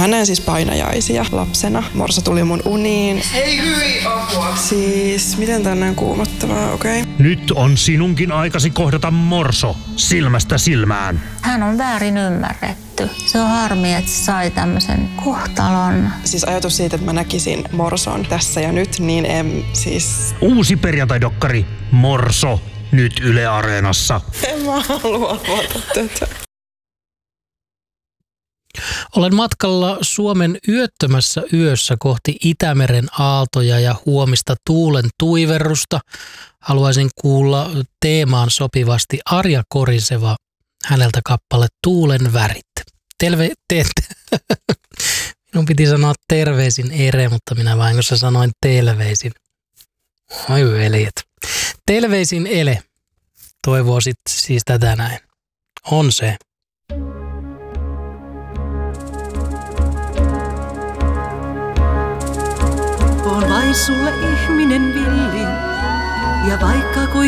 Mä näen siis painajaisia lapsena. Morso tuli mun uniin. Ei hyi, apua. Siis, miten tää on näin kuumottavaa, okei? Okay. Nyt on sinunkin aikasi kohdata morso silmästä silmään. Hän on väärin ymmärretty. Se on harmi, että se sai tämmöisen kohtalon. Siis ajatus siitä, että mä näkisin morson tässä ja nyt, niin en siis... Uusi perjantai-dokkari Morso nyt Yle Areenassa. En mä halua avata tätä. Olen matkalla Suomen yöttömässä yössä kohti Itämeren aaltoja ja huomista tuulen tuiverrusta. Haluaisin kuulla teemaan sopivasti Arja Koriseva, häneltä kappale Tuulen värit. Minun piti sanoa terveisin Ere, mutta minä vahingossa sanoin telveisin. Oi veljet. Telveisin Ele. Toivoo siis tätä näin. On se. On vain sulle ihminen villi, ja vaikka